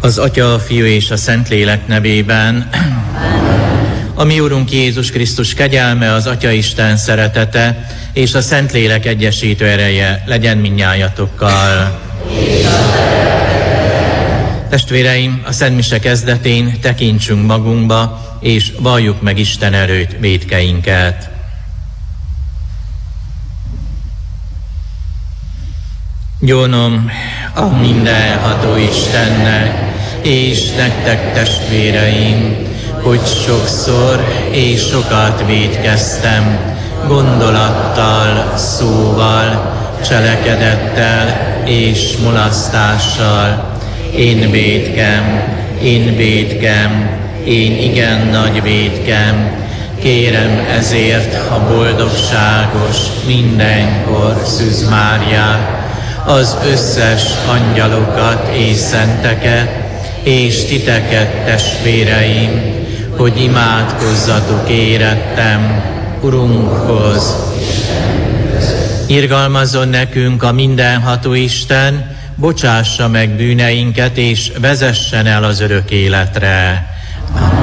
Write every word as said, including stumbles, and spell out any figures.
Az Atya, a Fiú és a Szentlélek nevében. A mi Urunk Jézus Krisztus kegyelme, az Atyaisten szeretete és a Szentlélek egyesítő ereje legyen mindnyájatokkal. Testvéreim, a Szent Mise kezdetén tekintsünk magunkba, és valljuk meg Isten erőt vétkeinket. Gyónom a mindenható Istennek, és nektek, testvéreim, hogy sokszor és sokat vétkeztem, gondolattal, szóval, cselekedettel és mulasztással. Én vétkem, én vétkem, én igen nagy vétkem. Kérem ezért a boldogságos, mindenkor Szűz Máriát, az összes angyalokat és szenteket, és titeket, testvéreim, hogy imádkozzatok érettem Urunkhoz. Irgalmazzon nekünk a mindenható Isten, bocsássa meg bűneinket, és vezessen el az örök életre. Amen.